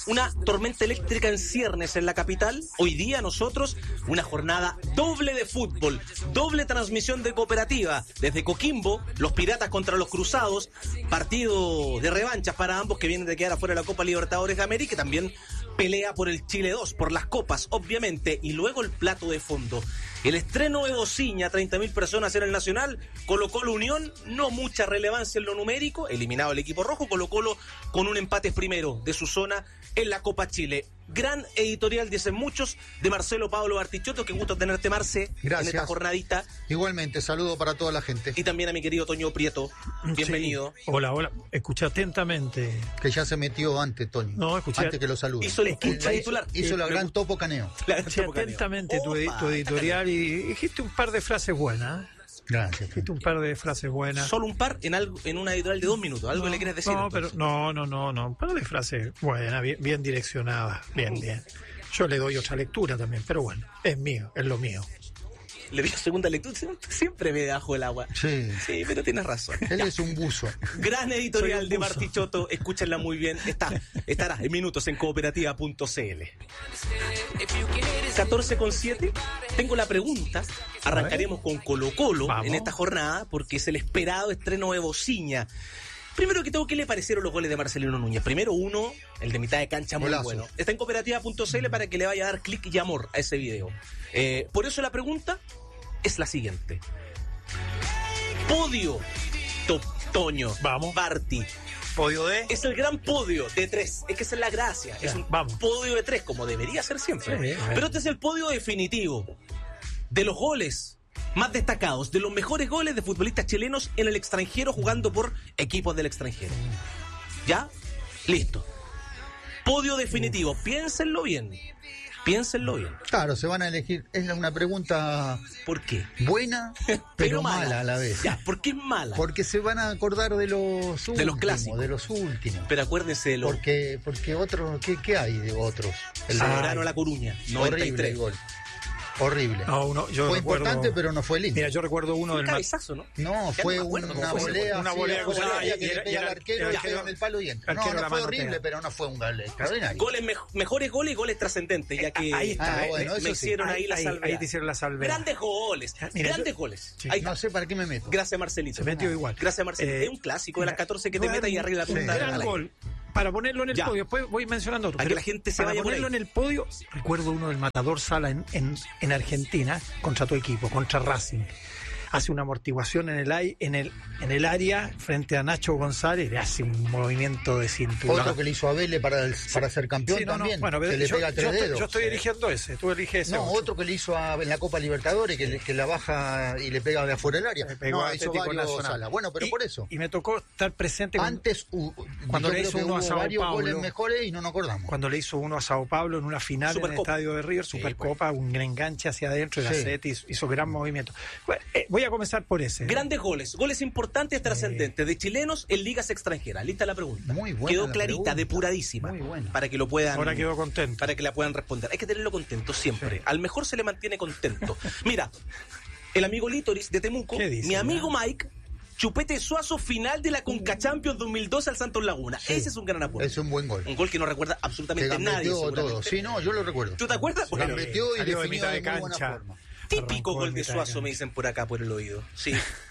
una tormenta eléctrica en ciernes en la capital. Hoy día nosotros una jornada doble de fútbol, doble transmisión de Cooperativa. Desde Coquimbo, los Piratas contra los Cruzados, partido de revanchas para ambos que vienen de quedar afuera de la Copa Libertadores de América, y también pelea por el Chile 2, por las copas, obviamente, y luego el plato de fondo. El estreno de Bociña, 30.000 personas en el Nacional. Colo-Colo Unión, no mucha relevancia en lo numérico, eliminado el equipo rojo. Colo-Colo con un empate primero de su zona en la Copa Chile. Gran editorial, dicen muchos, de Marcelo Pablo Bartichotto. Qué gusto tenerte, Marce. Gracias. En esta jornadita. Igualmente, saludo para toda la gente. Y también a mi querido Toño Prieto. Bienvenido. Sí. Hola. Escuché atentamente. Que ya se metió antes, Toño. No, escuché. Antes que lo salude. Hizo el titular. Hizo la gran Topo Caneo. Escuché atentamente tu editorial y dijiste un par de frases buenas. Gracias. Dijiste un par de frases buenas. Solo un par en una editorial de 2 minutos. ¿Algo le quieres decir? No, entonces? pero no. Un par de frases buenas, bien direccionadas. Bien. Yo le doy otra lectura también, pero bueno, es lo mío. Le dio segunda lectura, siempre me debajo el agua. Sí, pero tienes razón. Él es un buzo. Gran editorial de Bartichotto, escúchenla muy bien. Estará en minutos en cooperativa.cl. 14:07. Tengo la pregunta. Arrancaremos con Colo-Colo en esta jornada, porque es el esperado estreno de Bociña. Primero que todo, ¿qué le parecieron los goles de Marcelino Núñez? Primero uno, el de mitad de cancha, muy bueno. Está en cooperativa.cl para que le vaya a dar clic y amor a ese video. Por eso la pregunta es la siguiente. Podio, Toño, vamos. Barti. ¿Podio de? Es el gran podio de 3. Es que esa es la gracia. Ya, es un vamos. podio de 3, como debería ser siempre. Sí, pero este es el podio definitivo de los goles más destacados, de los mejores goles de futbolistas chilenos en el extranjero, jugando por equipos del extranjero. ¿Ya? Listo. Podio definitivo. Piénsenlo bien. Claro, se van a elegir. Es una pregunta. ¿Por qué? Buena, pero mala a la vez. Ya, ¿por qué es mala? Porque se van a acordar de los últimos. De los clásicos. De los últimos. Pero acuérdense de los. Porque otros. ¿Qué hay de otros? El Zamorano La Coruña. 93. Horrible el gol. Horrible. No, yo fue recuerdo, importante, pero no fue lindo. Mira, yo recuerdo uno un del cabezazo, ¿no? No, fue una volea. Una volea que le pega al arquero y queda en el palo y entra. No fue horrible, pero no fue un gol extraordinario. Mejores goles y goles trascendentes, ya que ahí está, me hicieron ahí la salvedad. Ahí te hicieron la salvedad. Grandes goles. Grandes goles. Sí. No sé para qué me meto. Gracias, Marcelito. Se metió igual. Gracias, Marcelito. Es un clásico de las 14 que te meta y arriba la punta. Gran gol. Para ponerlo en el podio, después voy mencionando otro. Para que la gente se vaya por ahí. Ponerlo en el podio, recuerdo uno del Matador Sala en Argentina contra tu equipo, contra Racing. Hace una amortiguación en el área frente a Nacho González, le hace un movimiento de cintura. Otro que le hizo a Vélez para ser campeón también. Bueno, que le pega 3 dedos. Yo estoy eligiendo ese, tú eliges ese. No, otro que le hizo en la Copa Libertadores, que la baja y le pega de afuera del área. Hizo varios Sala. Bueno, pero por eso. Y me tocó estar presente antes cuando le hizo uno a Sao varios goles Paulo. Mejores y no nos acordamos. Cuando le hizo uno a Sao Paulo en una final Supercopa. En el estadio de River, Supercopa, un enganche hacia adentro, y Gacete hizo gran movimiento. Bueno, voy a comenzar por ese. Grandes goles importantes, trascendentes, de chilenos en ligas extranjeras. Lista la pregunta. Muy buena. Quedó clarita, depuradísima. Muy buena. Para que lo puedan. Ahora quedó contento. Para que la puedan responder. Hay que tenerlo contento siempre. Sí. Al mejor se le mantiene contento. Mira, el amigo Lítoris de Temuco, mi amigo Mike, Chupete Suazo, final de la Conca Champions 2012 al Santos Laguna. Sí, ese es un gran aporte. Es un buen gol. Un gol que no recuerda absolutamente nadie. Todo. Sí, no, yo lo recuerdo. ¿Tú te acuerdas? Bueno, metió y definió de mitad de muy buena cancha. forma. Típico gol de Suazo, me dicen por acá, por el oído. Sí.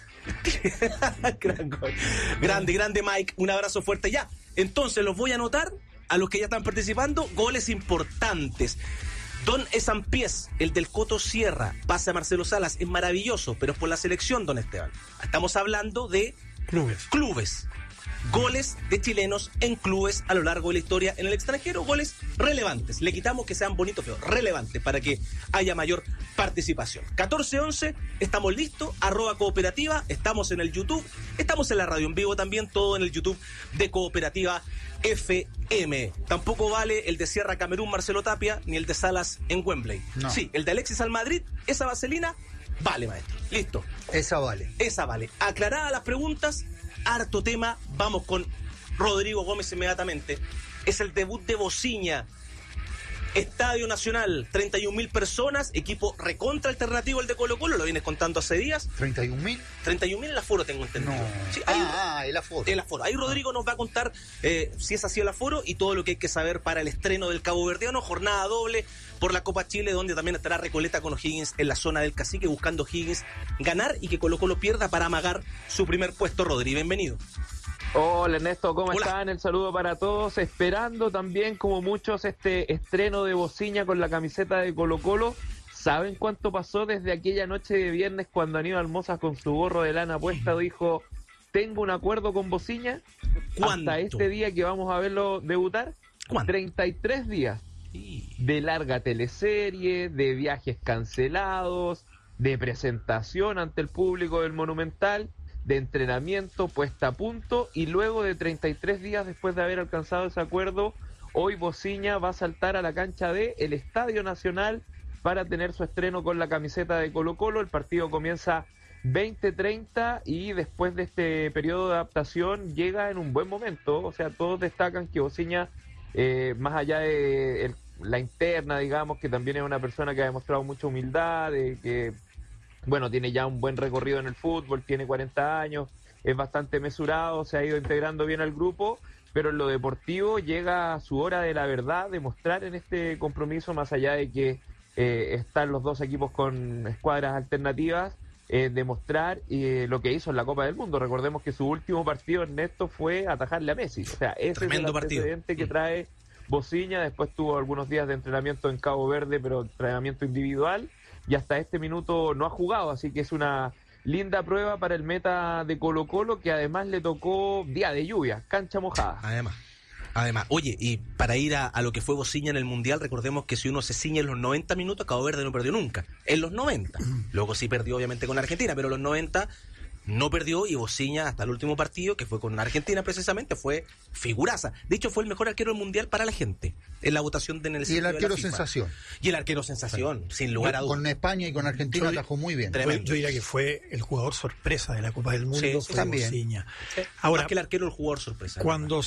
Gran gol. Grande Mike, un abrazo fuerte. Ya, entonces los voy a anotar a los que ya están participando. Goles importantes. Don Esampiés, el del Coto Sierra, pasa a Marcelo Salas, es maravilloso, pero es por la selección, don Esteban. Estamos hablando de clubes. Goles de chilenos en clubes a lo largo de la historia en el extranjero, goles relevantes. Le quitamos que sean bonitos, pero relevantes para que haya mayor participación. 14:11, estamos listos, @cooperativa, estamos en el YouTube, estamos en la radio en vivo también, todo en el YouTube de Cooperativa FM. Tampoco vale el de Sierra Camerún Marcelo Tapia, ni el de Salas en Wembley. No. Sí, el de Alexis al Madrid, esa vaselina, vale, maestro. Listo. Esa vale. Aclaradas las preguntas, harto tema, vamos con Rodrigo Gómez inmediatamente. Es el debut de Bociña Estadio Nacional, 31.000 personas, equipo recontra alternativo el de Colo-Colo, lo vienes contando hace días. ¿31.000? 31.000 el aforo, tengo entendido. No. Sí, el aforo. El aforo. Ahí Rodrigo nos va a contar si es así el aforo y todo lo que hay que saber para el estreno del Cabo Verdeano, jornada doble por la Copa Chile, donde también estará Recoleta con O'Higgins en la zona del Cacique, buscando O'Higgins ganar y que Colo-Colo pierda para amagar su primer puesto. Rodri, bienvenido. Hola Ernesto, ¿cómo están? El saludo para todos, esperando también como muchos este estreno de Bociña con la camiseta de Colo-Colo. ¿Saben cuánto pasó desde aquella noche de viernes cuando Aníbal Mozas con su gorro de lana puesta dijo, tengo un acuerdo con Bociña? ¿Cuánto? Hasta este día que vamos a verlo debutar. ¿Cuánto? 33 días de larga teleserie, de viajes cancelados, de presentación ante el público del Monumental, de entrenamiento, puesta a punto, y luego de 33 días después de haber alcanzado ese acuerdo, hoy Bociña va a saltar a la cancha del Estadio Nacional para tener su estreno con la camiseta de Colo-Colo. El partido comienza 20:30 y después de este periodo de adaptación llega en un buen momento. O sea, todos destacan que Bociña, más allá de la interna, digamos, que también es una persona que ha demostrado mucha humildad, que bueno, tiene ya un buen recorrido en el fútbol, tiene 40 años, es bastante mesurado, se ha ido integrando bien al grupo, pero en lo deportivo llega a su hora de la verdad, de mostrar en este compromiso, más allá de que están los dos equipos con escuadras alternativas, demostrar lo que hizo en la Copa del Mundo. Recordemos que su último partido, Ernesto, fue atajarle a Messi. O sea, ese tremendo es el antecedente que trae Bociña. Después tuvo algunos días de entrenamiento en Cabo Verde, pero entrenamiento individual, y hasta este minuto no ha jugado, así que es una linda prueba para el meta de Colo-Colo, que además le tocó día de lluvia, cancha mojada. Además, oye, y para ir a lo que fue Bociña en el Mundial, recordemos que si uno se ciñe en los 90 minutos, Cabo Verde no perdió nunca, en los 90. Luego sí perdió obviamente con Argentina, pero en los 90 no perdió, y Bociña hasta el último partido, que fue con Argentina precisamente, fue figuraza. De hecho, fue el mejor arquero del Mundial para la gente, en la votación de en el Y el arquero sensación. Y el arquero sensación, sin lugar a dudas. Con España y con Argentina atajó muy bien. Yo diría que fue el jugador sorpresa de la Copa del Mundo, fue Bociña. Sí. Ahora, más que el arquero, el jugador sorpresa. Cuando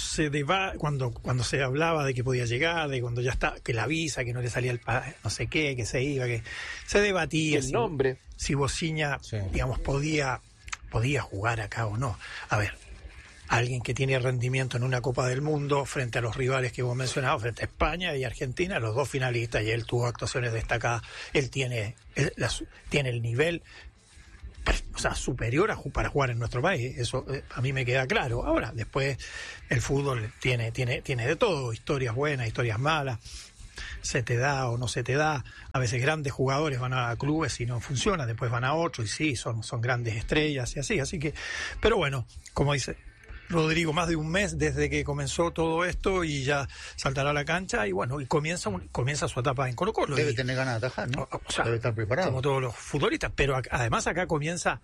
se hablaba de que podía llegar, de cuando ya está, que la visa, que no le salía el no sé qué, que se iba, que se debatía el nombre. Si Bociña, digamos, podía jugar acá o no. A ver, alguien que tiene rendimiento en una Copa del Mundo frente a los rivales que hemos mencionado, frente a España y Argentina, los dos finalistas, y él tuvo actuaciones destacadas, él tiene el nivel, o sea, superior para jugar en nuestro país, eso a mí me queda claro. Ahora, después el fútbol tiene de todo, historias buenas, historias malas, se te da o no se te da. A veces grandes jugadores van a clubes y no funciona, después van a otros y sí, son grandes estrellas y así que, pero bueno, como dice Rodrigo, más de un mes desde que comenzó todo esto y ya saltará a la cancha y bueno, y comienza su etapa en Colo-Colo. Debe tener ganas de atajar, ¿no? O sea, debe estar preparado. Como todos los futbolistas, pero además acá comienza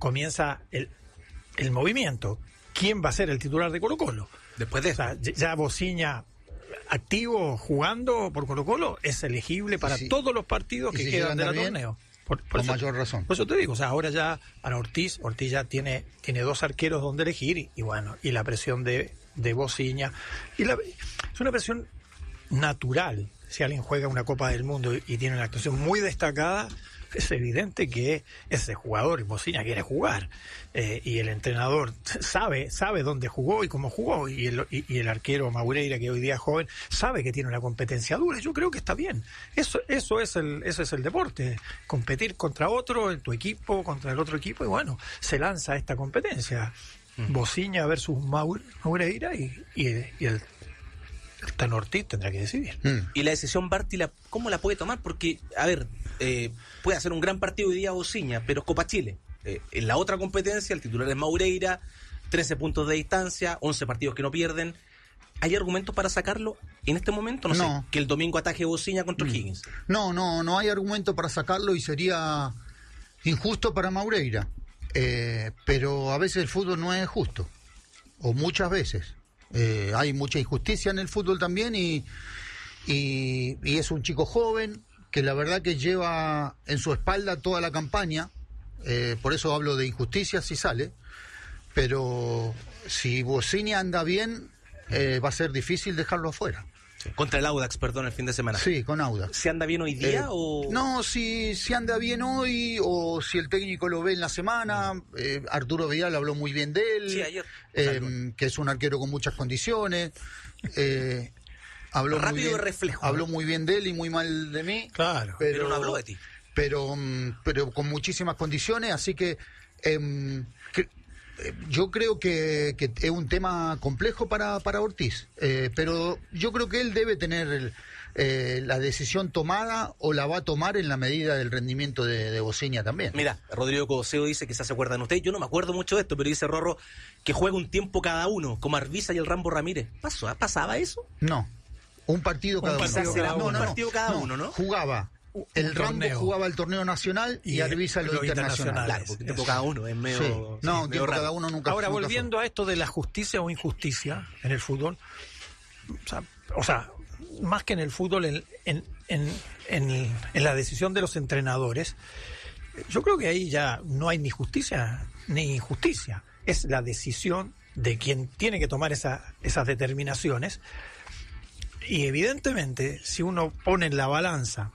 el movimiento. ¿Quién va a ser el titular de Colo-Colo? Después de esto. O sea, ya Bociña activo jugando por Colo-Colo es elegible para todos los partidos que quedan del torneo. Por eso, mayor razón. Por eso te digo, o sea, ahora ya para Ortiz ya tiene dos arqueros donde elegir y bueno, y la presión de Bociña. Es una presión natural. Si alguien juega una Copa del Mundo y tiene una actuación muy destacada, es evidente que ese jugador, Bociña, quiere jugar. Y el entrenador sabe dónde jugó y cómo jugó. Y el arquero Maureira, que hoy día es joven, sabe que tiene una competencia dura. Yo creo que está bien. Eso es el deporte. Competir contra otro, en tu equipo, contra el otro equipo. Y bueno, se lanza esta competencia. Bociña versus Maureira y el Tan Ortiz tendrá que decidir. Y la decisión Barty, ¿cómo la puede tomar? Porque, a ver, puede hacer un gran partido hoy día Bociña, pero es Copa Chile. En la otra competencia, el titular es Maureira, 13 puntos de distancia, 11 partidos que no pierden. ¿Hay argumentos para sacarlo en este momento? No sé, que el domingo ataje Bociña contra Higgins. No hay argumento para sacarlo y sería injusto para Maureira. Pero a veces el fútbol no es justo, o muchas veces. Hay mucha injusticia en el fútbol también y es un chico joven que la verdad que lleva en su espalda toda la campaña, por eso hablo de injusticia si sale, pero si Bociña anda bien va a ser difícil dejarlo afuera. Sí. Contra el Audax, perdón, el fin de semana. Sí, con Audax. ¿Se anda bien hoy día o...? No, si anda bien hoy o si el técnico lo ve en la semana. Arturo Vidal habló muy bien de él. Sí, ayer. Que es un arquero con muchas condiciones. Habló rápido muy bien, de reflejo. Habló muy bien de él y muy mal de mí. Claro. Pero no habló de ti. Pero con muchísimas condiciones, así que... yo creo que es un tema complejo para Ortiz, pero yo creo que él debe tener la decisión tomada o la va a tomar en la medida del rendimiento de Bociña también. Mira, Rodrigo Coseo dice, quizás se acuerdan ustedes, yo no me acuerdo mucho de esto, pero dice Rorro que juega un tiempo cada uno, como Arbiza y el Rambo Ramírez. ¿Pasaba eso? No, un partido cada uno. Un partido cada uno, ¿no? Jugaba. El Rambo jugaba el torneo nacional y Arbiza lo internacional. Claro, porque un tiempo cada uno es medio... Sí. No, un tiempo cada uno nunca. Ahora, volviendo a esto de la justicia o injusticia en el fútbol, o sea más que en el fútbol, en la decisión de los entrenadores, yo creo que ahí ya no hay ni justicia ni injusticia. Es la decisión de quien tiene que tomar esas determinaciones. Y evidentemente, si uno pone en la balanza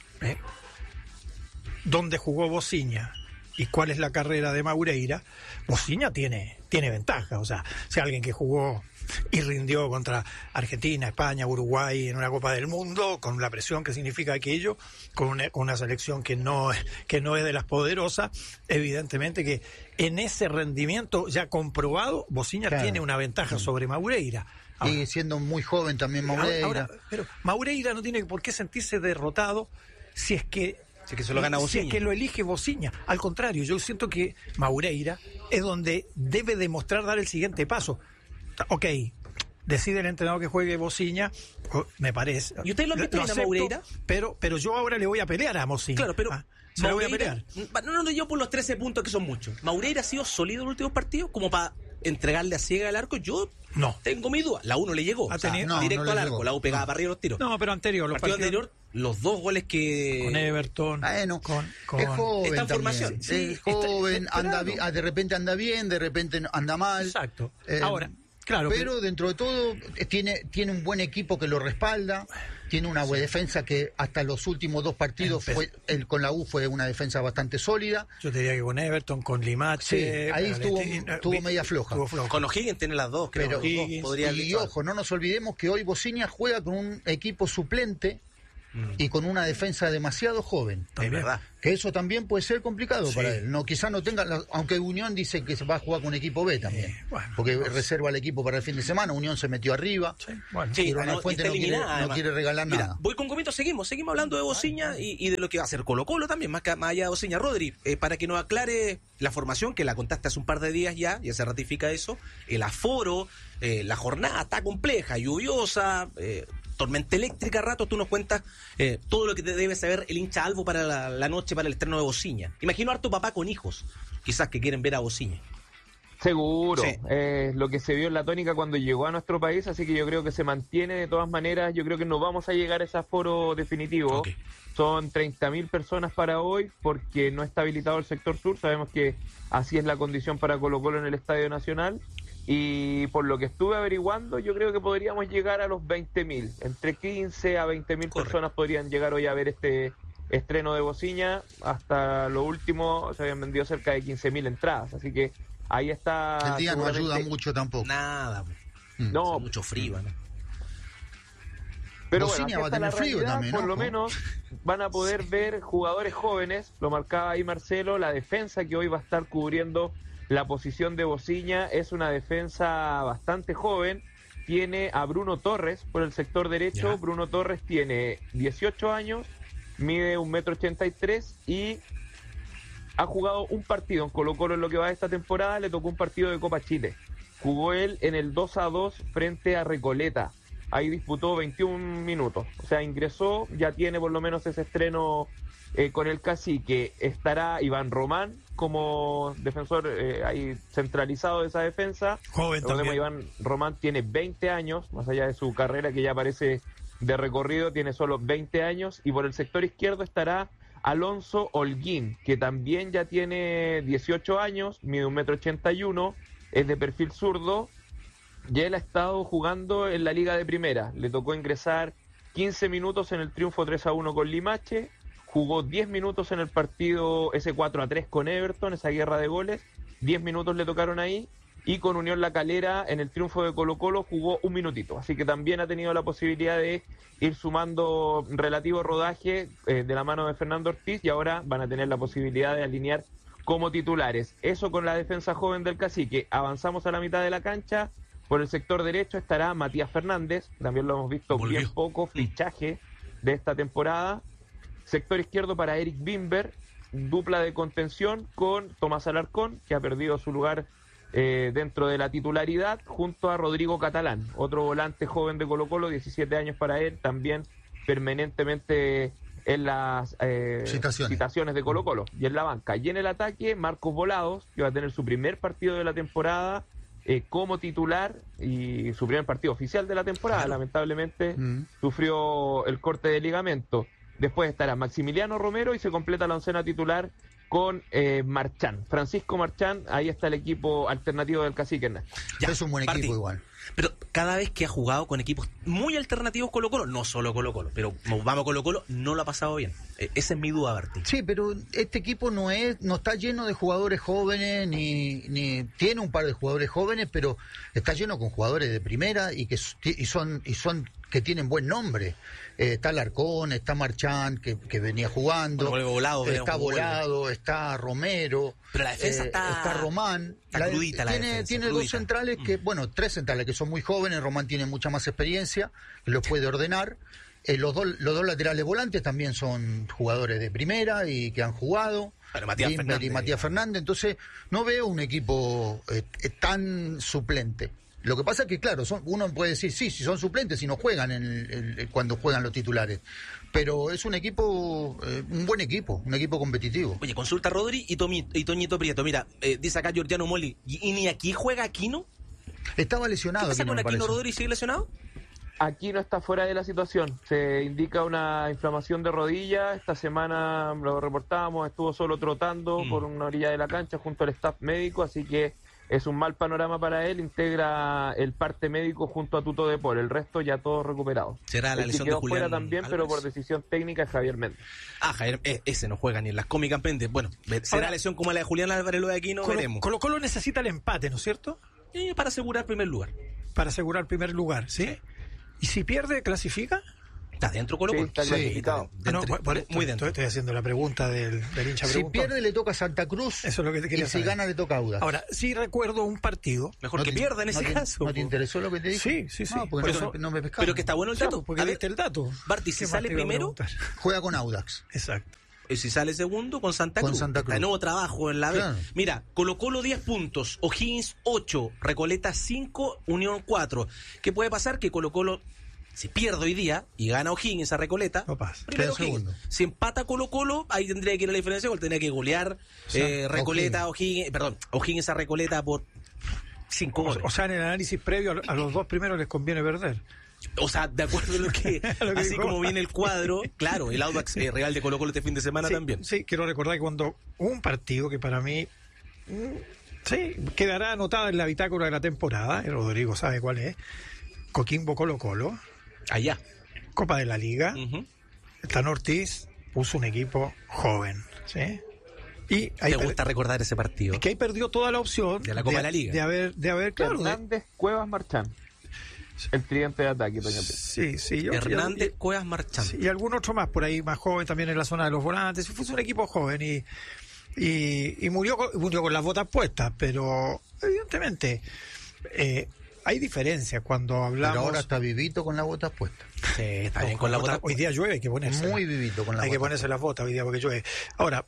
dónde jugó Bociña y cuál es la carrera de Maureira, Bociña tiene ventaja. O sea, si alguien que jugó y rindió contra Argentina, España, Uruguay en una Copa del Mundo, con la presión que significa aquello, con una selección que no es de las poderosas, evidentemente que en ese rendimiento ya comprobado, Bociña tiene una ventaja sobre Maureira. Ahora, y siendo muy joven también Maureira. Pero Maureira no tiene por qué sentirse derrotado si es que se lo gana Bociña. Si es que lo elige Bociña. Al contrario, yo siento que Maureira es donde debe demostrar dar el siguiente paso. Ok, decide el entrenador que juegue Bociña, me parece. ¿Y usted lo han visto bien a Maureira? Pero yo ahora le voy a pelear a Bociña. Claro, pero se lo voy a pelear. No, yo por los 13 puntos que son muchos. ¿Maureira ha sido sólido en los últimos partidos como para entregarle a ciega el arco? Yo no tengo mi duda. La 1 le llegó, directo al arco, la U pegaba para arriba los tiros. No, pero anterior, los partidos anterior, los 2 goles que... Con Everton. Con es joven. Está en formación. Sí, es joven, de repente anda bien, de repente anda mal. Exacto. Ahora, claro. Pero dentro de todo tiene un buen equipo que lo respalda, tiene una buena defensa que hasta los últimos 2 partidos con la U fue una defensa bastante sólida. Yo te diría que con Everton, con Limache... Sí, ahí estuvo media floja. Con O'Higgins tiene las dos, creo. Y ojo, no nos olvidemos que hoy Bociña juega con un equipo suplente y con una defensa demasiado joven. Es verdad. Que eso también puede ser complicado para él. Quizás no tenga, aunque Unión dice que se va a jugar con equipo B también. Porque reserva el equipo para el fin de semana. Unión se metió arriba. Pero Fuente no quiere regalar nada. Voy con Gomito, seguimos hablando de Bociña y de lo que va a hacer Colo-Colo también, más allá de Bociña. Rodri, para que nos aclare la formación, que la contaste hace un par de días ya se ratifica eso, el aforo, la jornada está compleja, lluviosa, tormenta eléctrica a rato. Tú nos cuentas todo lo que debe saber el hincha albo para la noche, para el estreno de Bociña. Imagino harto papá con hijos, quizás que quieren ver a Bociña. Seguro, lo que se vio en la tónica cuando llegó a nuestro país, así que yo creo que se mantiene de todas maneras. Yo creo que no vamos a llegar a ese aforo definitivo. Son 30.000 personas para hoy porque no está habilitado el sector sur. Sabemos que así es la condición para Colo-Colo en el Estadio Nacional. Y por lo que estuve averiguando, yo creo que podríamos llegar a los 20.000. Entre 15 a 20.000 personas podrían llegar hoy a ver este estreno de Bociña. Hasta lo último se habían vendido cerca de 15.000 entradas. Así que ahí está. El día no ayuda mucho tampoco. Nada. No. Mucho frío, ¿no? Pero Bociña bueno, va a tener frío realidad, también, ¿no? Por lo menos van a poder ver jugadores jóvenes. Lo marcaba ahí Marcelo. La defensa que hoy va a estar cubriendo la posición de Bociña es una defensa bastante joven. Tiene a Bruno Torres por el sector derecho. Bruno Torres tiene 18 años, mide 1,83 m y ha jugado un partido en Colo-Colo en lo que va de esta temporada. Le tocó un partido de Copa Chile. Jugó él en el 2-2 frente a Recoleta. Ahí disputó 21 minutos. O sea, ingresó, ya tiene por lo menos ese estreno con el Cacique. Estará Iván Román como defensor ahí centralizado de esa defensa. Joven también. Iván Román tiene 20 años, más allá de su carrera que ya parece de recorrido, tiene solo 20 años. Y por el sector izquierdo estará Alonso Holguín, que también ya tiene 18 años, mide 1,81 m, es de perfil zurdo. y él ha estado jugando en la Liga de Primera. Le tocó ingresar 15 minutos en el triunfo 3-1 con Limache, jugó 10 minutos en el partido ese 4-3 con Everton, esa guerra de goles, 10 minutos le tocaron ahí, y con Unión La Calera en el triunfo de Colo-Colo jugó un minutito, así que también ha tenido la posibilidad de ir sumando relativo rodaje de la mano de Fernando Ortiz, y ahora van a tener la posibilidad de alinear como titulares. Eso con la defensa joven del Cacique. Avanzamos a la mitad de la cancha. Por el sector derecho estará Matías Fernández, también lo hemos visto bien poco, fichaje de esta temporada. Sector izquierdo para Eric Bimber, dupla de contención con Tomás Alarcón, que ha perdido su lugar dentro de la titularidad, junto a Rodrigo Catalán, otro volante joven de Colo-Colo, 17 años para él, también permanentemente en las citaciones de Colo-Colo y en la banca. Y en el ataque, Marcos Volados, que va a tener su primer partido de la temporada como titular y su primer partido oficial de la temporada. Claro. Lamentablemente sufrió el corte de ligamento. Después estará Maximiliano Romero y se completa la oncena titular con Marchán, Francisco Marchán. Ahí está el equipo alternativo del Cacique. Ya, es un buen equipo igual. Pero cada vez que ha jugado con equipos muy alternativos Colo-Colo, no solo Colo-Colo, pero vamos Colo-Colo, no lo ha pasado bien. Esa es mi duda, Berti. Sí, pero este equipo no está lleno de jugadores jóvenes, ni tiene un par de jugadores jóvenes, pero está lleno con jugadores de primera y son que tienen buen nombre. Está Alarcón, está Marchán, que venía jugando, está Volado, está Romero, pero la defensa está Román. Está crudita la defensa. Tiene dos centrales tres centrales que son muy jóvenes. Román tiene mucha más experiencia, los puede ordenar. Los dos laterales volantes también son jugadores de primera y que han jugado. Bimber y Matías Fernández. Entonces no veo un equipo tan suplente. Lo que pasa es que, claro, uno puede decir, sí, si son suplentes, si no juegan cuando juegan los titulares. Pero es un equipo, un buen equipo, un equipo competitivo. Oye, consulta a Rodri y Toñito Prieto. Mira, dice acá Giorgiano Moli, ¿y ni aquí juega Aquino? Estaba lesionado. ¿Qué pasa con Aquino, Rodri? ¿Sigue lesionado? Aquino está fuera de la situación. Se indica una inflamación de rodilla. Esta semana lo reportábamos, estuvo solo trotando por una orilla de la cancha junto al staff médico, así que es un mal panorama para él. Integra el parte médico junto a Tuto de Paul. El resto ya todos recuperados. Será la lesión de Julián fuera también, Álvarez, pero por decisión técnica es Javier Méndez. Javier, ese no juega ni en las cómicas pendientes. Bueno, será lesión como la de Julián Álvarez, lo de aquí no veremos. Colo-Colo necesita el empate, ¿no es cierto? Para asegurar primer lugar. Para asegurar primer lugar, ¿sí? ¿Y si pierde, clasifica? Está dentro Colo-Colo. Sí, está clasificado. Muy dentro. Estoy haciendo la pregunta del hincha. Si pierde le toca a Santa Cruz. Eso es lo que te quería saber. Si gana le toca a Audax. Ahora, sí recuerdo un partido. Mejor que pierda en ese caso. ¿No te interesó lo que te dije? Sí. No, porque no me pescaron. Pero que está bueno el dato. Porque diste el dato. Barty, si sale primero, juega con Audax. Exacto. Y si sale segundo, con Santa Cruz. Está nuevo trabajo en la B. Claro. Mira, Colo-Colo 10 puntos, O'Higgins 8, Recoleta 5, Unión 4. ¿Qué puede pasar? Que Colo-Colo, si pierde hoy día y gana O'Higgins a Recoleta, no pasa. Primero O'Higgins. Si empata Colo-Colo, ahí tendría que ir a la diferencia, porque tendría que golear Recoleta, O'Higgins a Recoleta por 5 goles. O sea, en el análisis previo a los dos primeros les conviene perder. O sea, de acuerdo a lo que así como viene el cuadro, claro, el Audax Real de Colo-Colo este fin de semana también. Sí, quiero recordar que cuando un partido que para mí quedará anotado en la bitácora de la temporada, Rodrigo sabe cuál es, Coquimbo Colo-Colo, allá, Copa de la Liga, el Tan Ortiz puso un equipo joven, ¿sí? Y ahí ¿te gusta recordar ese partido? Es que ahí perdió toda la opción de la Copa de la Liga. De haber claro, Hernández, Cuevas, Marchán. El tridente de ataque, doña Pérez. Sí. Hernández, Cuevas, Marchán. Y algún otro más por ahí, más joven también en la zona de los volantes. Fue un equipo joven y murió con las botas puestas, pero evidentemente hay diferencias cuando hablamos. Pero ahora está vivito con las botas puestas. Sí, está bien con las botas. Hoy día llueve, hay que ponerse. Muy vivito con las botas. Hay que ponerse las botas hoy día porque llueve. Ahora,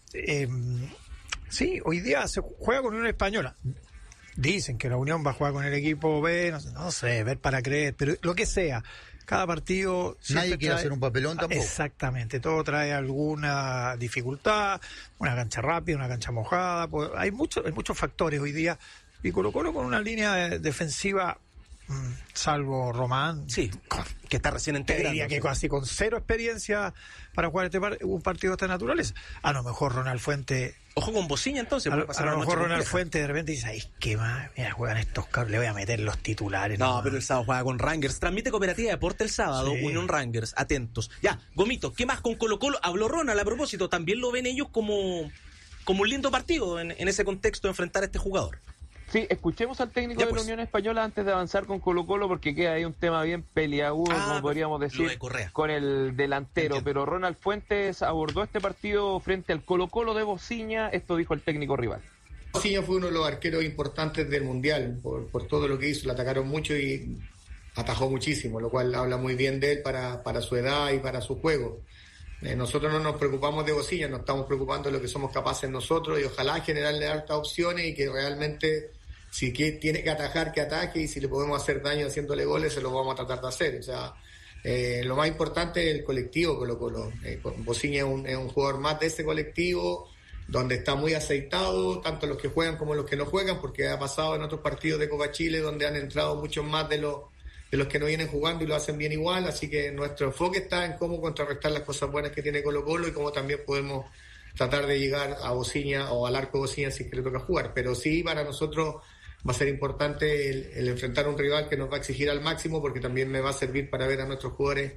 sí, hoy día se juega con una española. Dicen que la Unión va a jugar con el equipo B, no sé, ver para creer, pero lo que sea, cada partido... Nadie quiere hacer un papelón tampoco. Exactamente, todo trae alguna dificultad, una cancha rápida, una cancha mojada, hay muchos factores hoy día, y Colo-Colo con una línea defensiva salvo Román. Sí, que está recién Te integrando. diría que casi con cero experiencia para jugar un partido de esta naturaleza. A lo mejor Ronald Fuente. Ojo con Bociña entonces. A puede pasar lo una mejor noche Ronald compleja. Fuente de repente dice, ay, ¿qué más? Mira, juegan estos cabros, le voy a meter los titulares. No, nomás. pero el sábado juega con Rangers. Transmite Cooperativa de Deporte el sábado, Sí. Unión Rangers. Atentos. Ya, Gomito, ¿qué más con Colo-Colo? Habló Ronald a propósito. También lo ven ellos como un lindo partido en ese contexto de enfrentar a este jugador. Sí, escuchemos al técnico Ya, de pues. la Unión Española antes de avanzar con Colo-Colo, porque queda ahí un tema bien peliagudo, como podríamos lo decir, de Correa. con el delantero. Entiendo. Pero Ronald Fuentes abordó este partido frente al Colo-Colo de Bociña. Esto dijo el técnico rival. Bociña fue uno de los arqueros importantes del Mundial por todo lo que hizo. Le atacaron mucho y atajó muchísimo, lo cual habla muy bien de él para su edad y para su juego. Nosotros no nos preocupamos de Bociña, nos estamos preocupando de lo que somos capaces nosotros y ojalá generarle hartas opciones y que realmente, si tiene que atajar, que ataque, y si le podemos hacer daño haciéndole goles, se lo vamos a tratar de hacer. O sea, lo más importante es el colectivo Colo-Colo. Bociña es un jugador más de ese colectivo, donde está muy aceitado, tanto los que juegan como los que no juegan, porque ha pasado en otros partidos de Copa Chile donde han entrado muchos más de los que no vienen jugando y lo hacen bien igual, así que nuestro enfoque está en cómo contrarrestar las cosas buenas que tiene Colo-Colo y cómo también podemos tratar de llegar a Bociña o al arco de Bociña si es que le toca jugar, pero sí, para nosotros va a ser importante el enfrentar a un rival que nos va a exigir al máximo, porque también me va a servir para ver a nuestros jugadores.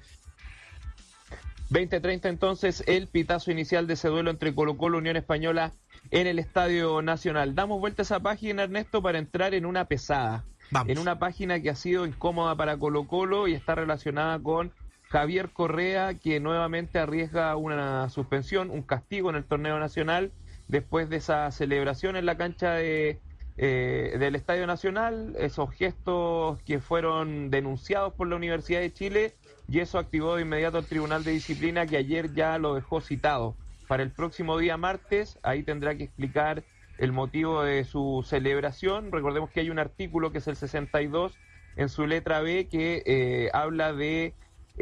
20:30 entonces el pitazo inicial de ese duelo entre Colo-Colo y Unión Española en el Estadio Nacional. Damos vuelta a esa página, Ernesto, para entrar en una pesada. Vamos. En una página que ha sido incómoda para Colo-Colo y está relacionada con Javier Correa, que nuevamente arriesga una suspensión, un castigo en el torneo nacional, después de esa celebración en la cancha del Estadio Nacional, esos gestos que fueron denunciados por la Universidad de Chile, y eso activó de inmediato el Tribunal de Disciplina, que ayer ya lo dejó citado para el próximo día martes. Ahí tendrá que explicar el motivo de su celebración. Recordemos que hay un artículo que es el 62 en su letra B que habla de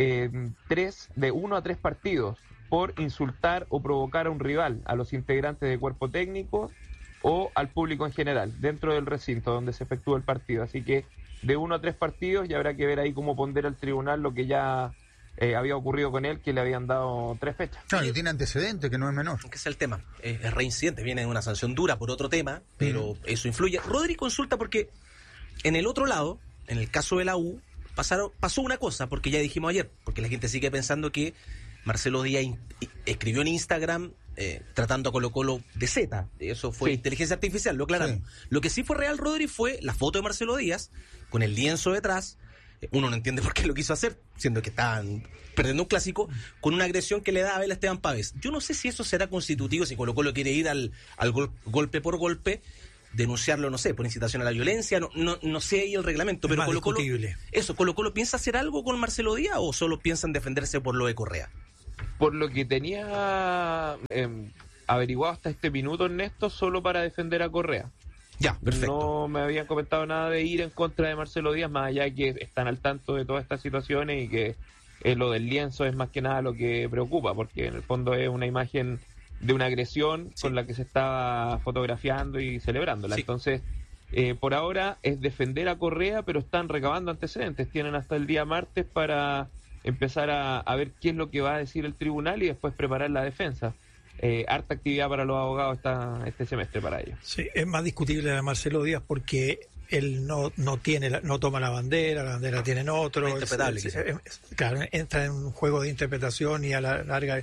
1 a 3 partidos por insultar o provocar a un rival, a los integrantes de cuerpo técnico o al público en general, dentro del recinto donde se efectúa el partido. Así que de 1 a 3 partidos, y habrá que ver ahí cómo pondera el tribunal lo que ya había ocurrido con él, que le habían dado 3 fechas. Claro, y tiene antecedentes, que no es menor. Que es el tema. Es reincidente, viene de una sanción dura por otro tema, pero eso influye. Rodri consulta porque en el otro lado, en el caso de la U, pasó una cosa, porque ya dijimos ayer, porque la gente sigue pensando que Marcelo Díaz escribió en Instagram tratando a Colo-Colo de Z. Eso fue inteligencia artificial, lo aclaramos. Sí. Lo que sí fue real, Rodri, fue la foto de Marcelo Díaz con el lienzo detrás. Uno no entiende por qué lo quiso hacer, siendo que estaban perdiendo un clásico, con una agresión que le da a Abel Esteban Pávez. Yo no sé si eso será constitutivo, si Colo-Colo quiere ir al golpe por golpe, denunciarlo, no sé, por incitación a la violencia, no sé ahí el reglamento, pero Colo-Colo piensa hacer algo con Marcelo Díaz o solo piensan defenderse por lo de Correa. Por lo que tenía averiguado hasta este minuto, Ernesto, solo para defender a Correa. Ya, perfecto. No me habían comentado nada de ir en contra de Marcelo Díaz, más allá de que están al tanto de todas estas situaciones y que lo del lienzo es más que nada lo que preocupa, porque en el fondo es una imagen de una agresión con la que se estaba fotografiando y celebrándola. Sí. Entonces, por ahora es defender a Correa, pero están recabando antecedentes. Tienen hasta el día martes para empezar a ver qué es lo que va a decir el tribunal y después preparar la defensa. Harta actividad para los abogados este semestre para ellos. Sí, es más discutible la de Marcelo Díaz porque él no toma la bandera tienen otro. Interpretable, claro, entra en un juego de interpretación y a la larga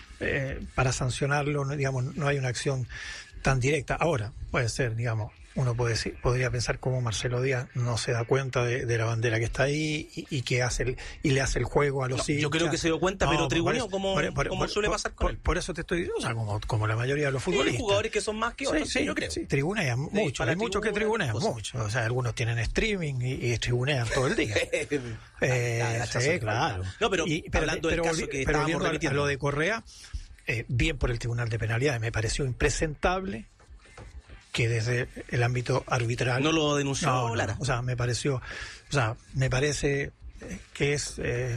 para sancionarlo, no hay una acción tan directa. Ahora, puede ser, uno podría pensar cómo Marcelo Díaz no se da cuenta de la bandera que está ahí y que le hace el juego a los hinchas. Yo creo que se dio cuenta, pero tribunó como suele pasar con él. Por eso te estoy diciendo, como la mayoría de los futbolistas. Hay jugadores que son más que otros, yo creo. Sí, tribunean mucho, hay muchos que tribunean mucho. O sea, algunos tienen streaming y tribunean todo el día. Sí, claro. No, pero hablando del caso que estábamos repitiendo. A lo de Correa, bien por el Tribunal de Penalidades, me pareció impresentable que desde el ámbito arbitral no lo denunció Lara. Me parece que es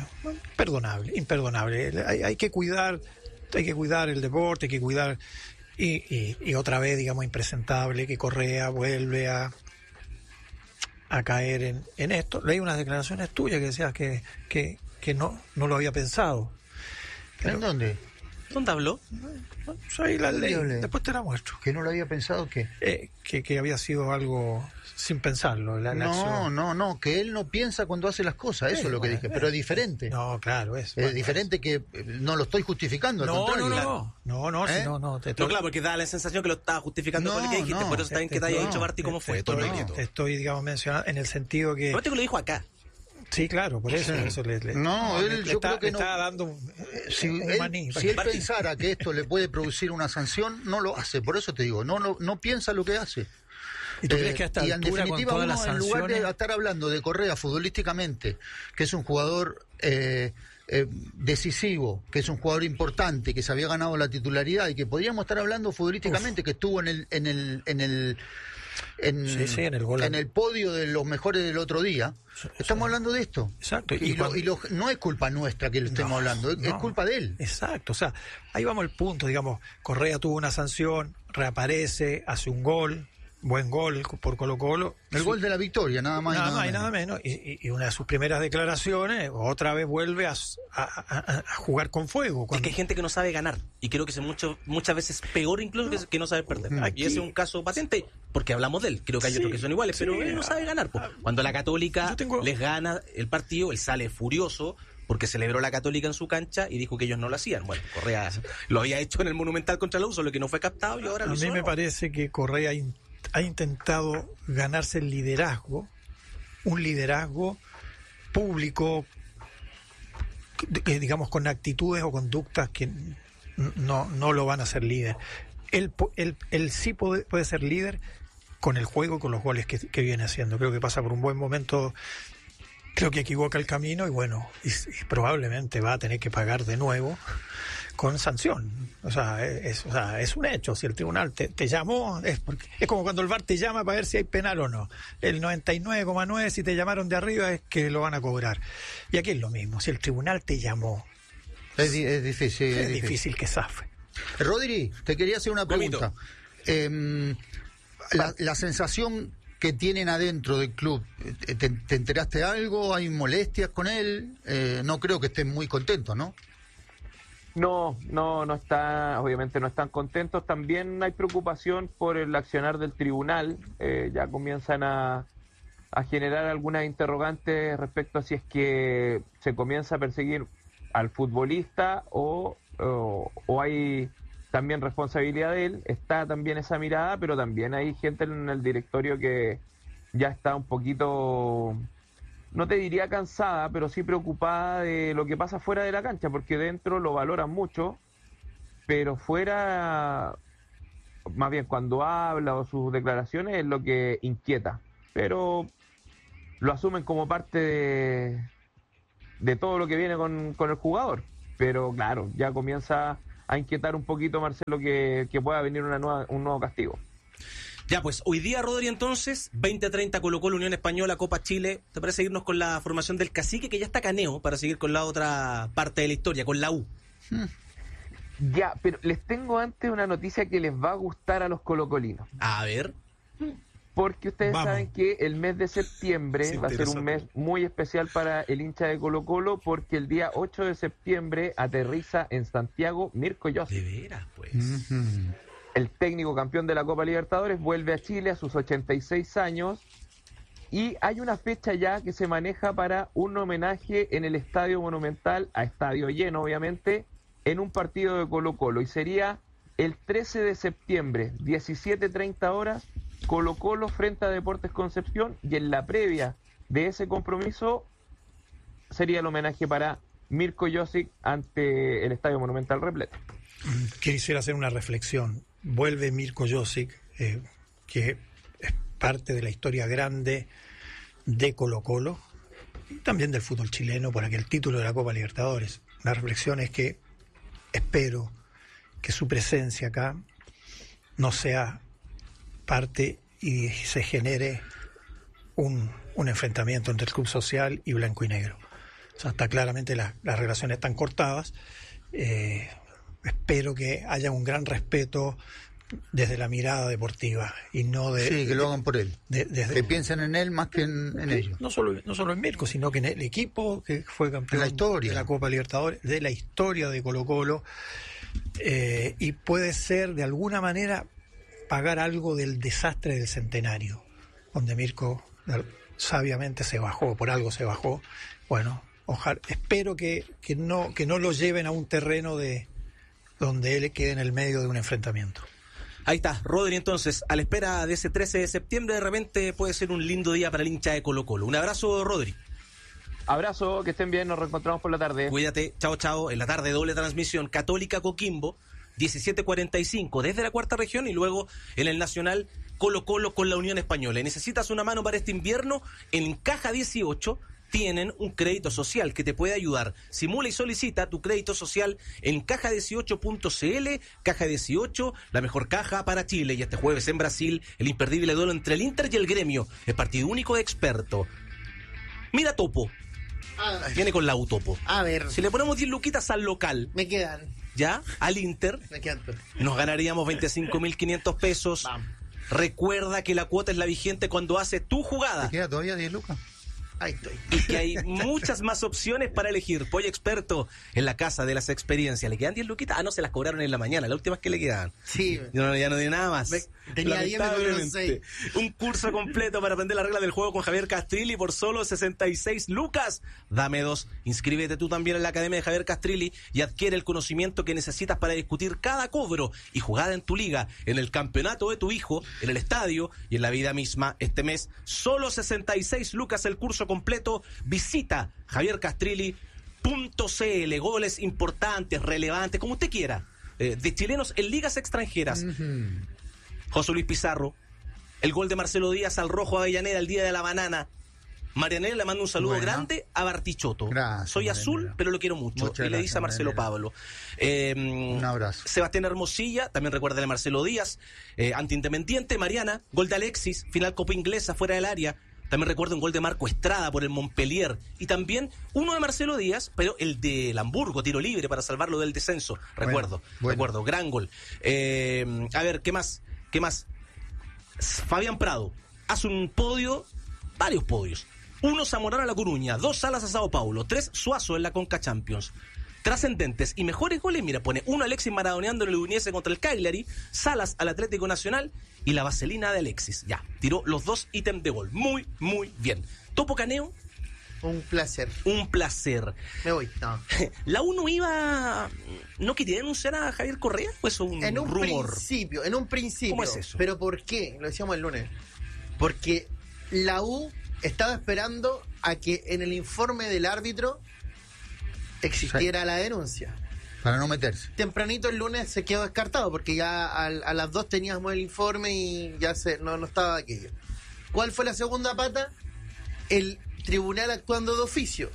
imperdonable. Hay que cuidar el deporte, hay que cuidar y otra vez, impresentable que Correa vuelve a a caer en esto. Leí unas declaraciones tuyas que decías que no lo había pensado. ¿En dónde? ¿Dónde habló? Ahí la ¿Dónde ley, hablé? después te la muestro. ¿Que no lo había pensado qué? Que había sido algo sin pensarlo. La acción. No, que él no piensa cuando hace las cosas, eso es lo que dije, pero es diferente. No, claro, es. Es diferente que no lo estoy justificando, al contrario. No, ¿Eh? no, No, claro, porque da la sensación que lo estaba justificando con lo que dijiste, por eso está bien que te haya dicho Barty cómo fue. Todo Te estoy, digamos, mencionando en el sentido que... Aparte que lo dijo acá. Sí, claro, por eso. Yo creo que no. Está dando Si un él, maní. si él pensara que esto le puede producir una sanción, no lo hace. Por eso te digo, no piensa lo que hace. ¿Y tú crees que a esta y en altura, definitiva, con todas las en lugar de sanciones... estar hablando de Correa futbolísticamente, que es un jugador decisivo, que es un jugador importante, que se había ganado la titularidad y que podríamos estar hablando futbolísticamente, que estuvo en el gol. En el podio de los mejores del otro día, estamos hablando de esto. Exacto. No es culpa nuestra que lo estemos hablando, es culpa de él. Exacto, o sea, ahí vamos al punto, digamos, Correa tuvo una sanción, reaparece, hace un gol, buen gol por Colo-Colo. El gol de la victoria, nada más y nada menos. Y una de sus primeras declaraciones, otra vez vuelve a jugar con fuego. Es que hay gente que no sabe ganar, y creo que es muchas veces peor incluso que no sabe perder. Aquí... Y ese es un caso patente, porque hablamos de él. Creo que hay otros que son iguales, pero él no sabe ganar. Cuando la Católica les gana el partido, él sale furioso, porque celebró la Católica en su cancha y dijo que ellos no lo hacían. Bueno, Correa lo había hecho en el Monumental contra la U, solo que no fue captado y ahora lo hizo. A mí me parece que Correa ha intentado ganarse el liderazgo, un liderazgo público, digamos, con actitudes o conductas que no lo van a hacer líder. Él sí puede ser líder con el juego, con los goles que viene haciendo. Creo que pasa por un buen momento, creo que equivoca el camino y bueno, y probablemente va a tener que pagar de nuevo con sanción. O sea, es un hecho. Si el tribunal te llamó, es como cuando el VAR te llama para ver si hay penal o no. El 99,9, si te llamaron de arriba, es que lo van a cobrar. Y aquí es lo mismo. Si el tribunal te llamó, es difícil. Es difícil que zafe. Rodri, te quería hacer una pregunta. La sensación que tienen adentro del club, ¿te enteraste de algo? ¿Hay molestias con él? No creo que estén muy contentos, ¿no? No está, obviamente no están contentos. También hay preocupación por el accionar del tribunal. Ya comienzan a generar algunas interrogantes respecto a si es que se comienza a perseguir al futbolista o hay también responsabilidad de él. Está también esa mirada, pero también hay gente en el directorio que ya está un poquito, no te diría cansada, pero sí preocupada de lo que pasa fuera de la cancha, porque dentro lo valoran mucho, pero fuera, más bien cuando habla o sus declaraciones es lo que inquieta, pero lo asumen como parte de todo lo que viene con el jugador. Pero claro, ya comienza a inquietar un poquito, Marcelo, que pueda venir un nuevo castigo. Ya, pues, hoy día, Rodri, entonces, 20:30 Colo-Colo, Unión Española, Copa Chile. ¿Te parece irnos con la formación del Cacique, que ya está caneo, para seguir con la otra parte de la historia, con la U? Ya, pero les tengo antes una noticia que les va a gustar a los colocolinos. A ver. Porque ustedes saben que el mes de septiembre va a ser un mes muy especial para el hincha de Colo-Colo, porque el día 8 de septiembre aterriza en Santiago Mirko Josic. De veras, pues. El técnico campeón de la Copa Libertadores vuelve a Chile a sus 86 años y hay una fecha ya que se maneja para un homenaje en el Estadio Monumental, a estadio lleno obviamente, en un partido de Colo-Colo, y sería el 13 de septiembre, 17:30 horas, Colo-Colo frente a Deportes Concepción, y en la previa de ese compromiso sería el homenaje para Mirko Josic ante el Estadio Monumental repleto. Quisiera hacer una reflexión. Vuelve Mirko Josic, que es parte de la historia grande de Colo-Colo y también del fútbol chileno por aquel título de la Copa Libertadores. La reflexión es que espero que su presencia acá no sea parte y se genere un enfrentamiento entre el club social y blanco y negro. O sea, está claramente las relaciones están cortadas. Espero que haya un gran respeto desde la mirada deportiva y no de... Sí, que lo hagan por él. Desde, Que piensen en él más que en ellos. no solo en Mirko, sino que en el equipo que fue campeón la historia de la Copa Libertadores, de la historia de Colo-Colo, y puede ser de alguna manera pagar algo del desastre del centenario, donde Mirko sabiamente se bajó, por algo se bajó. Bueno, ojalá, espero que no lo lleven a un terreno de donde él quede en el medio de un enfrentamiento. Ahí está, Rodri, entonces, a la espera de ese 13 de septiembre, de repente puede ser un lindo día para el hincha de Colo-Colo. Un abrazo, Rodri. Abrazo, que estén bien, nos reencontramos por la tarde. Cuídate, chao, chao. En la tarde, doble transmisión, Católica Coquimbo, 17:45, desde la cuarta región, y luego en el Nacional, Colo-Colo con la Unión Española. Y necesitas una mano para este invierno, en Caja 18 tienen un crédito social que te puede ayudar. Simula y solicita tu crédito social en caja18.cl. Caja 18, la mejor caja para Chile. Y este jueves en Brasil, el imperdible duelo entre el Inter y el Gremio, el partido único de experto. Mira Topo, viene con la Utopo. A ver, Si le ponemos 10 luquitas al local, me quedan. ya, al Inter, nos ganaríamos 25.500 pesos. Vamos. Recuerda que la cuota es la vigente cuando hace tu jugada. ¿Te queda todavía 10 lucas? Ahí estoy. Y que hay muchas más opciones para elegir. Pollo Experto en la casa de las experiencias. ¿Le quedan 10 luquitas? Ah, no, se las cobraron en la mañana, la última vez que le quedaban. Sí. Ya no dio nada más. Tenía 10, me cobraron 6. Un curso completo para aprender las reglas del juego con Javier Castrilli por solo 66 lucas. Dame 2. Inscríbete tú también en la Academia de Javier Castrilli y adquiere el conocimiento que necesitas para discutir cada cobro y jugada en tu liga, en el campeonato de tu hijo, en el estadio y en la vida misma. Este mes, solo 66 lucas el curso completo. Visita javiercastrilli.cl. Goles importantes, relevantes, como usted quiera, de chilenos en ligas extranjeras. José Luis Pizarro, el gol de Marcelo Díaz al Rojo Avellaneda el día de la banana. Marianela le manda un saludo grande a Bartichotto. Gracias, Soy azul, Marianela, pero lo quiero mucho. Muchas y le dice a gracias, Marcelo Marianela. Pablo. Un abrazo. Sebastián Hermosilla, también recuerda de Marcelo Díaz. Antiindependiente, Mariana, gol de Alexis, final Copa Inglesa fuera del área. También recuerdo un gol de Marco Estrada por el Montpellier. Y también uno de Marcelo Díaz, pero el del Hamburgo, tiro libre para salvarlo del descenso. Recuerdo, gran gol. A ver, ¿qué más? Fabián Prado hace un podio, varios podios. 1 Zamorano a La Coruña, 2 Salas a Sao Paulo, 3 Suazo en la Conca Champions. Trascendentes y mejores goles, mira, pone 1 Alexis maradoneando en el Udinese contra el Cagliari, Salas al Atlético Nacional y la vaselina de Alexis. Ya, tiró los 2 ítems de gol. Muy, muy bien. Topo Caneo. Un placer. Un placer. Me voy. No. ¿La UNO no quería denunciar a Javier Correa? ¿O eso es un rumor? En un principio. ¿Cómo es eso? ¿Pero por qué? Lo decíamos el lunes. Porque la U estaba esperando a que en el informe del árbitro existiera la denuncia. Para no meterse. Tempranito el lunes se quedó descartado porque ya a las 2 teníamos el informe y ya no estaba aquello. ¿Cuál fue la segunda pata? El tribunal actuando de oficio.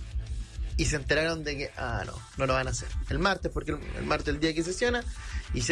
Y se enteraron de que, no lo van a hacer. El martes, porque el martes el día que sesiona, y se